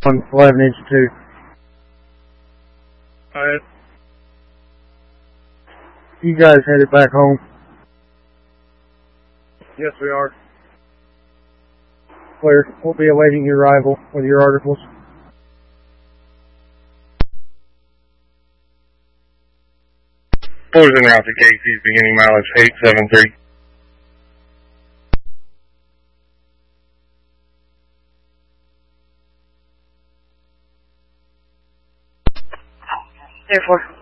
on 11-inch 2. Alright. You guys headed back home? Yes, we are. Clear. We'll be awaiting your arrival with your articles. Orders en route to Casey's, beginning mileage 873. Therefore.